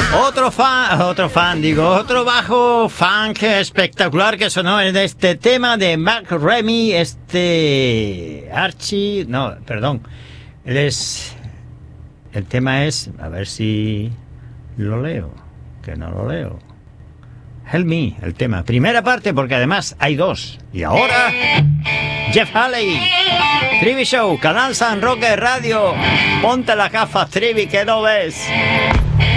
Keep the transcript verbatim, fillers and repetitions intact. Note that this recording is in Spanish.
Otro fan, otro fan, digo, otro bajo funk espectacular que sonó en este tema de Mark Remy, este Archie, no, perdón, él es, el tema es, a ver si lo leo, que no lo leo. Help Me, el tema, primera parte, porque además hay dos. Y ahora, Jeff Haley, Trivi Show, Canal San Roque Radio. Ponte las gafas, Trivi, que no ves.